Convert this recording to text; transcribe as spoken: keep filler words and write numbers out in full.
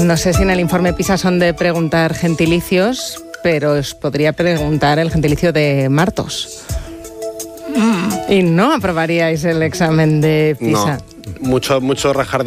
No sé si en el informe PISA son de preguntar gentilicios, pero os podría preguntar el gentilicio de Martos. Mm. Y no aprobaríais el examen de PISA. No, mucho, mucho rajar